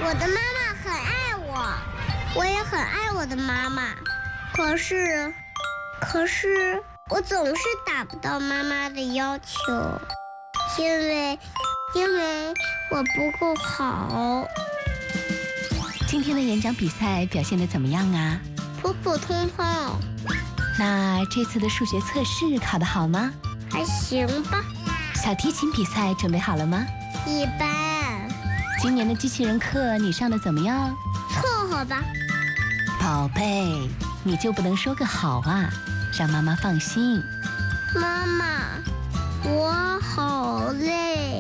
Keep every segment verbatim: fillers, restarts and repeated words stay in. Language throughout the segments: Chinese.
我的妈妈很爱我，我也很爱我的妈妈。可是，可是我总是达不到妈妈的要求，因为，因为我不够好。 今天的演讲比赛表现得怎么样啊？ 普普通通。 那这次的数学测试考得好吗？ 还行吧。 小提琴比赛准备好了吗？ 一般。 今年的机器人课你上的怎么样？ 凑合吧。 宝贝，你就不能说个好啊，让妈妈放心。 妈妈，我好累。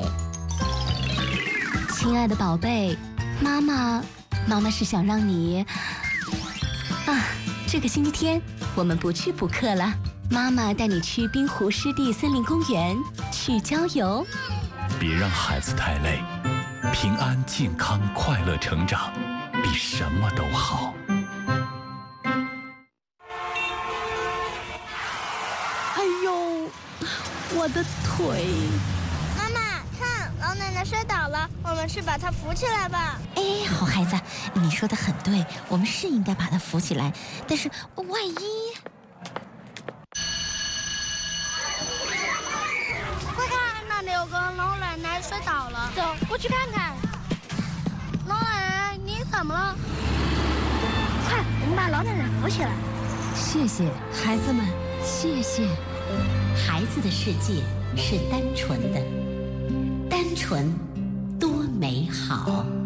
亲爱的宝贝，妈妈，妈妈是想让你啊，这个星期天我们不去补课了，妈妈带你去滨湖湿地森林公园去郊游。 别让孩子太累，平安、健康、快乐成长，比什么都好。 哎呦，我的腿！ 妈妈，看，老奶奶摔倒了，我们去把她扶起来吧。 哎，好孩子，你说的很对，我们是应该把她扶起来，但是万一…… 快看，那里有个老奶奶摔倒了，走，过去看看。老奶奶，你怎么了？快，我们把老奶奶扶起来。 谢谢孩子们，谢谢。 孩子的世界是单纯的，单纯多美好。